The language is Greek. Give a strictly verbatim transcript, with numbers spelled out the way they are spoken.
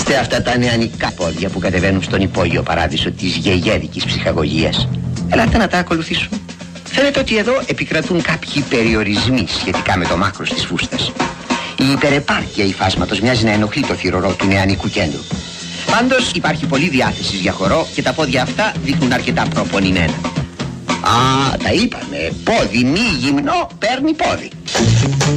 Είστε αυτά τα νεανικά πόδια που κατεβαίνουν στον υπόγειο παράδεισο της γεγέδικης ψυχαγωγίας. Ελάτε να τα ακολουθήσουμε. Φαίνεται ότι εδώ επικρατούν κάποιοι περιορισμοί σχετικά με το μάκρος της φούστας. Η υπερεπάρκεια υφάσματος μοιάζει να ενοχλεί το θυρωρό του νεανικού κέντρου. Πάντως υπάρχει πολλή διάθεση για χορό και τα πόδια αυτά δείχνουν αρκετά προπονημένα. Α, τα είπαμε. Πόδι μη γυμνό παίρνει πόδι.